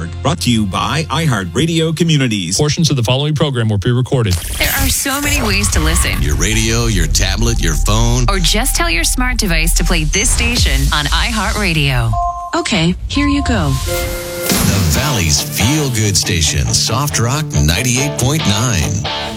Network, brought to you by iHeartRadio Communities. Portions of the following program were pre-recorded. There are so many ways to listen. Your radio, your tablet, your phone. Or just tell your smart device to play this station on iHeartRadio. Okay, here you go. The Valley's feel-good station, Soft Rock 98.9.